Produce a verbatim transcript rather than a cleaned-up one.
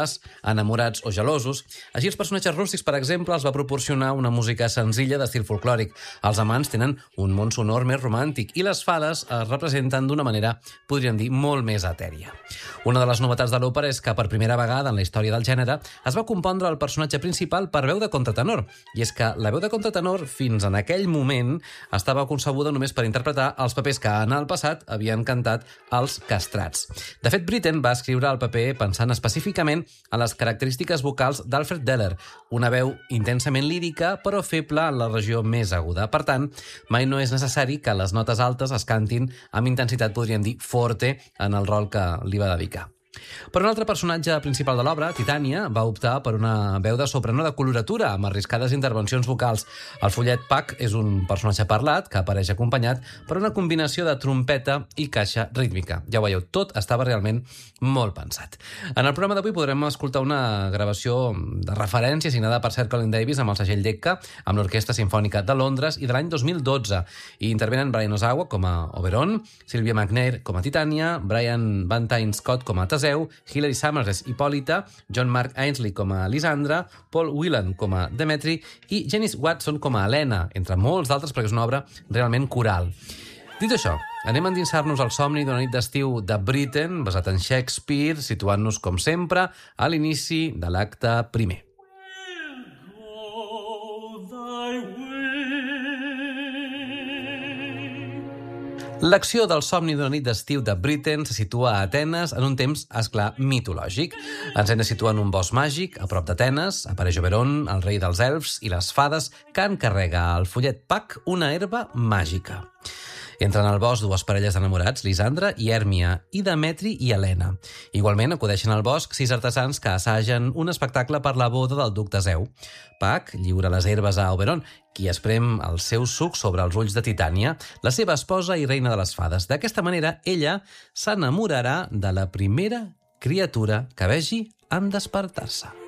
enamorats o gelosos. Així, els personatges rústics, per exemple, els va proporcionar una música senzilla d'estil folclòric. Els amants tenen un món sonor més romàntic i les fades es representen d'una manera, podríem dir, molt més etèria. Una de les novetats de l'òpera és que per primera vegada en la història del gènere es va compondre el personatge principal per veu de contratenor. I és que la veu de contratenor, fins en aquell moment, estava concebuda només per interpretar els papers que en el passat havien cantat els castrats. De fet, Britten va escriure el paper pensant específicament en les característiques vocals d'Alfred Deller, una veu intensament lírica però feble en la regió més aguda. Per tant, mai no és necessari que les notes altes es cantin amb intensitat, podríem dir, forte, en el rol que li va dedicar. Però un altre personatge principal de l'obra, Titania, va optar per una veu de soprano de coloratura, amb arriscades intervencions vocals. El follet Puck és un personatge parlat que apareix acompanyat per una combinació de trompeta i caixa rítmica. Ja ho veieu, tot estava realment molt pensat. En el programa d'avui podrem escoltar una gravació de referència signada per Sir Colin Davis amb el segell Decca, amb l'Orquestra Simfònica de Londres i de l'any dos mil dotze. I intervenen Brian Ozawa com a Oberon, Sylvia McNair com a Titania, Brian Bantaine Scott com a Teseu, Hilary Summers Hipòlita, John Mark Ainsley com a Lisandra, Paul Whelan com a Demetri i Janice Watson com a Helena, entre molts d'altres, perquè és una obra realment coral. Dit això, anem a endinsar-nos al somni d'una nit d'estiu de Britten, basat en Shakespeare, situant-nos, com sempre, a l'inici de l'acte primer. L'acció del somni d'una nit d'estiu de Britten se situa a Atenes en un temps, esclar, mitològic. Ens hem de situar en un bosc màgic, a prop d'Atenes. Apareix Oberon, el rei dels elfs, i les fades, que encarrega al follet Puck una herba màgica. Entren al bosc dues parelles d'enamorats, Lisandra i Hèrmia, i Demetri i Helena. Igualment acudeixen al bosc sis artesans que assagen un espectacle per la boda del duc Teseu. Puck lliura les herbes a Oberon, qui esprem el seu suc sobre els ulls de Titania, la seva esposa i reina de les fades. D'aquesta manera, ella s'enamorarà de la primera criatura que vegi en despertar-se.